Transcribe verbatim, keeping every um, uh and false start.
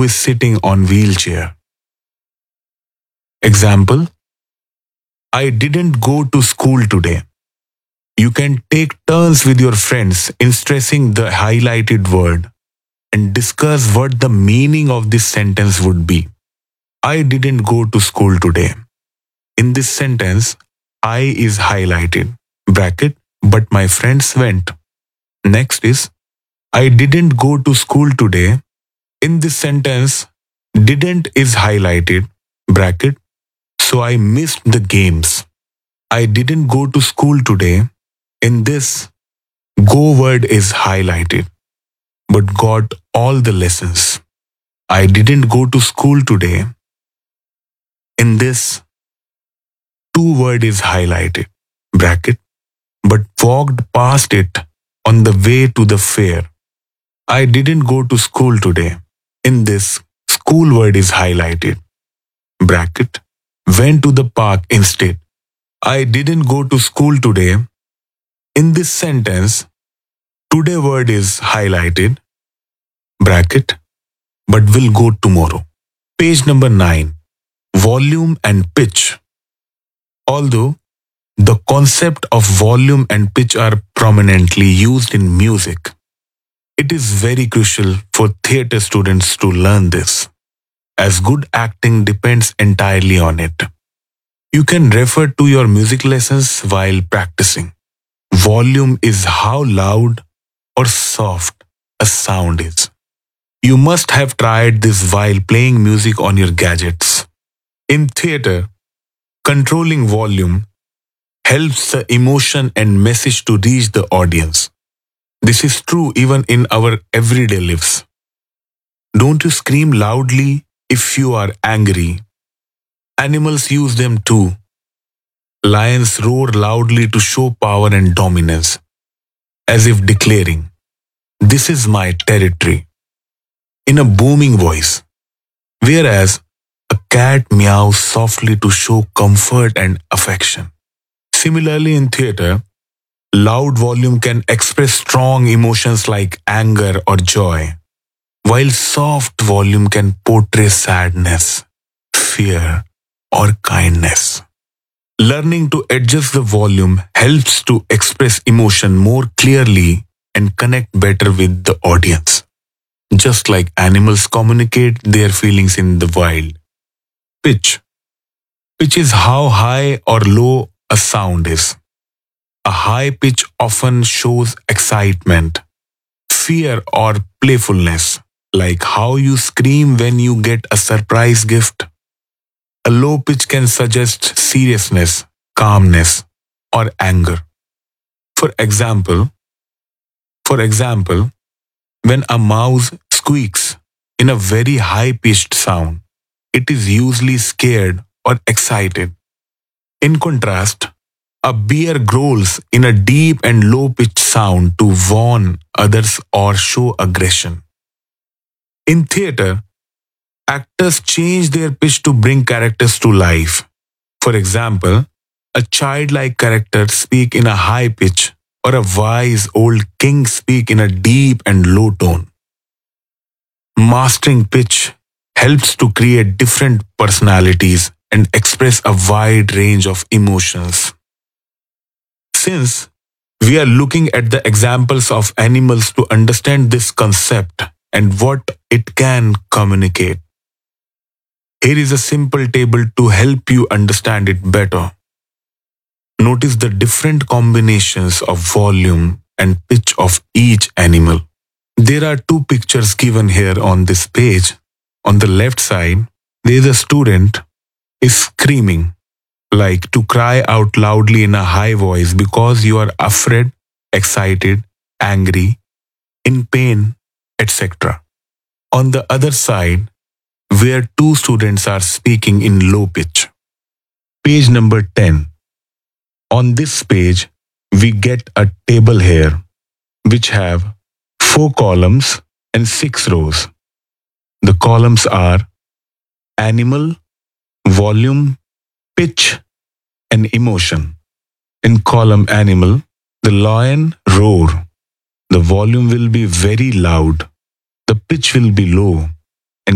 is sitting on wheelchair. Example, I didn't go to school today. You can take turns with your friends in stressing the highlighted word and discuss what the meaning of this sentence would be. I didn't go to school today. In this sentence, I is highlighted, bracket, but my friends went. Next is, I didn't go to school today. In this sentence, didn't is highlighted, bracket, so I missed the games. I didn't go to school today. In this, go word is highlighted, but got all the lessons. I didn't go to school today. In this, two word is highlighted, bracket, but walked past it on the way to the fair. I didn't go to school today. In this, school word is highlighted, bracket, went to the park instead. I didn't go to school today. In this sentence, today word is highlighted, bracket, but will go tomorrow. Page number nine, volume and pitch. Although the concept of volume and pitch are prominently used in music, it is very crucial for theatre students to learn this, as good acting depends entirely on it. You can refer to your music lessons while practicing. Volume is how loud or soft a sound is. You must have tried this while playing music on your gadgets. In theatre, controlling volume helps the emotion and message to reach the audience. This is true even in our everyday lives. Don't you scream loudly if you are angry? Animals use them too. Lions roar loudly to show power and dominance, as if declaring, "This is my territory," in a booming voice, whereas a cat meows softly to show comfort and affection. Similarly, in theatre, loud volume can express strong emotions like anger or joy, while soft volume can portray sadness, fear, or kindness. Learning to adjust the volume helps to express emotion more clearly and connect better with the audience, just like animals communicate their feelings in the wild. Pitch. Pitch is how high or low a sound is. A high pitch often shows excitement, fear, or playfulness, like how you scream when you get a surprise gift. A low pitch can suggest seriousness, calmness, or anger. For example, for example, when a mouse squeaks in a very high-pitched sound, it is usually scared or excited. In contrast, a bear growls in a deep and low-pitched sound to warn others or show aggression. In theatre, actors change their pitch to bring characters to life. For example, a childlike character speak in a high pitch, or a wise old king speak in a deep and low tone. Mastering pitch helps to create different personalities and express a wide range of emotions. Since we are looking at the examples of animals to understand this concept and what it can communicate, here is a simple table to help you understand it better. Notice the different combinations of volume and pitch of each animal. There are two pictures given here on this page. On the left side, there is a student is screaming, like to cry out loudly in a high voice because you are afraid, excited, angry, in pain, et cetera. On the other side, where two students are speaking in low pitch. Page number ten. On this page, we get a table here, which have four columns and six rows. The columns are animal, volume, pitch, and emotion. In column animal, the lion roar. The volume will be very loud. The pitch will be low.